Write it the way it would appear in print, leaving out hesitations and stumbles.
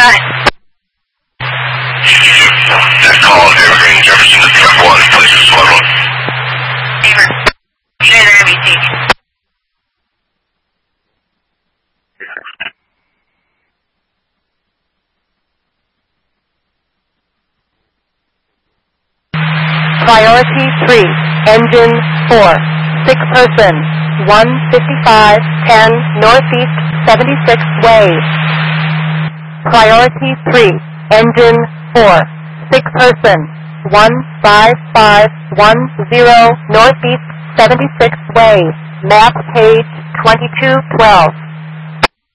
That call is Evergreen Jefferson to truck 1, place is level. Beaver. Schneider MBT. Priority 3, engine 4, 6 person, 15510 Northeast 76th Way. Priority 3, engine 4, 6 person, 15510 Northeast 76th Way. Map page 2212.